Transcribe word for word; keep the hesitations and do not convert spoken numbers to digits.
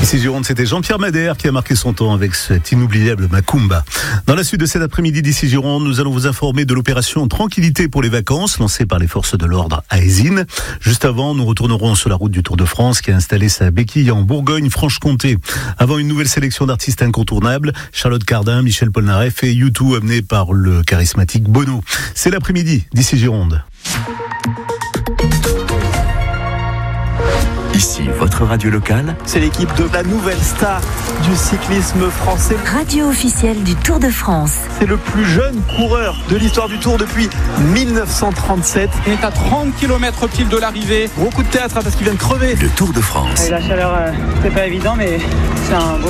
Ici Gironde, c'était Jean-Pierre Madère qui a marqué son temps avec cet inoubliable Macumba. Dans la suite de cet après-midi d'Ici Gironde, nous allons vous informer de l'opération Tranquillité pour les vacances lancée par les forces de l'ordre à Eysines. Juste avant, nous retournerons sur la route du Tour de France qui a installé sa béquille en Bourgogne-Franche-Comté. Avant une nouvelle sélection d'artistes incontournables, Charlotte Cardin, Michel Polnareff et U deux amenés par le charismatique Bono. C'est l'après-midi d'Ici Gironde. Ici, votre radio locale. C'est l'équipe de la nouvelle star du cyclisme français. Radio officielle du Tour de France. C'est le plus jeune coureur de l'histoire du Tour depuis dix-neuf cent trente-sept. On est à trente kilomètres pile de l'arrivée. Gros coup de théâtre hein, parce qu'il vient de crever. Le Tour de France. Et la chaleur, euh, c'est pas évident, mais c'est un beau